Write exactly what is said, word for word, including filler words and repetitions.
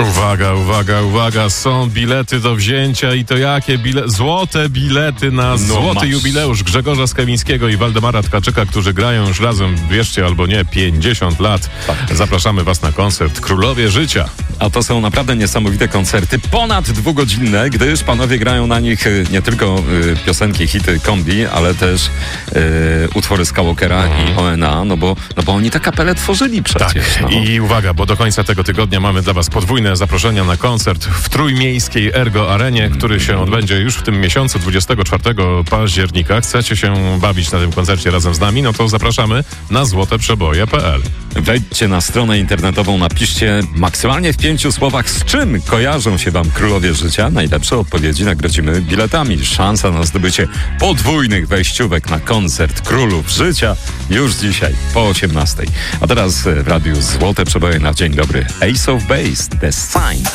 Uwaga, uwaga, uwaga, są bilety do wzięcia i to jakie bile... złote bilety na No złoty masz. jubileusz Grzegorza Skawińskiego i Waldemara Tkaczyka, którzy grają już razem, wierzcie albo nie, pięćdziesiąt lat. Tak. Zapraszamy was na koncert Królowie Życia. A to są naprawdę niesamowite koncerty, ponad dwugodzinne, gdyż panowie grają na nich y, nie tylko y, piosenki, hity kombi, ale też y, utwory Skywalkera i O N A, no bo, no bo oni tę kapelę tworzyli przecież. Tak, no. i uwaga, bo do końca tego tygodnia mamy dla was podwójne zaproszenia na koncert w trójmiejskiej Ergo Arenie, który się odbędzie już w tym miesiącu, dwudziestego czwartego października. Chcecie się bawić na tym koncercie razem z nami? No to zapraszamy na złoteprzeboje kropka p l. Wejdźcie na stronę internetową, napiszcie maksymalnie w pięciu słowach, z czym kojarzą się wam Królowie Życia. Najlepsze odpowiedzi nagrodzimy biletami. Szansa na zdobycie podwójnych wejściówek na koncert Królów Życia już dzisiaj po osiemnastej. A teraz w radiu Złote Przeboje na dzień dobry. Ace of Base, The Sign.